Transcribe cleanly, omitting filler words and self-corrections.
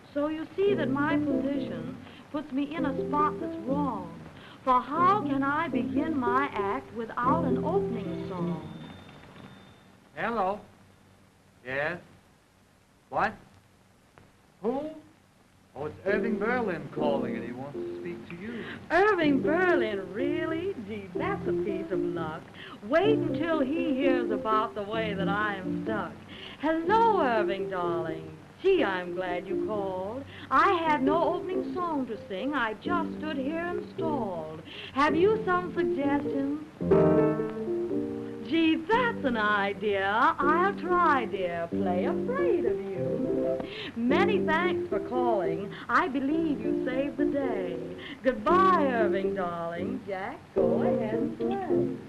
So you see that my position puts me in a spot that's wrong. For how can I begin my act without an opening song? Hello. Yes? What? Who? Oh, it's Irving Berlin calling, and he wants to speak to you. Irving Berlin, really? Gee, that's a piece of luck. Wait until he hears about the way that I am stuck. Hello, Irving, darling. Gee, I'm glad you called. I had no opening song to sing. I just stood here and stalled. Have you some suggestions? Gee, that's an idea. I'll try, dear. Play Afraid of You. Many thanks for calling. I believe you saved the day. Goodbye, Irving, darling. Jack, go ahead and play.